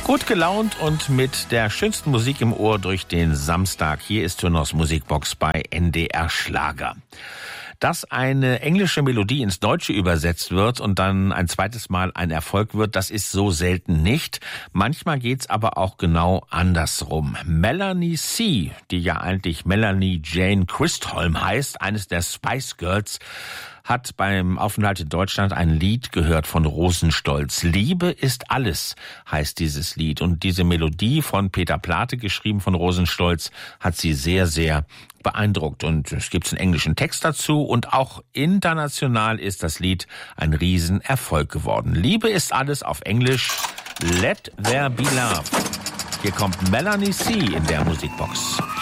Gut gelaunt und mit der schönsten Musik im Ohr durch den Samstag. Hier ist Turners Musikbox bei NDR Schlager. Dass eine englische Melodie ins Deutsche übersetzt wird und dann ein zweites Mal ein Erfolg wird, das ist so selten nicht. Manchmal geht's aber auch genau andersrum. Melanie C., die ja eigentlich Melanie Jane Christholm heißt, eines der Spice Girls, hat beim Aufenthalt in Deutschland ein Lied gehört von Rosenstolz. Liebe ist alles, heißt dieses Lied. Und diese Melodie von Peter Plate, geschrieben von Rosenstolz, hat sie sehr, sehr beeindruckt. Und es gibt einen englischen Text dazu. Und auch international ist das Lied ein Riesenerfolg geworden. Liebe ist alles auf Englisch. Let there be love. Hier kommt Melanie C. in der Musikbox.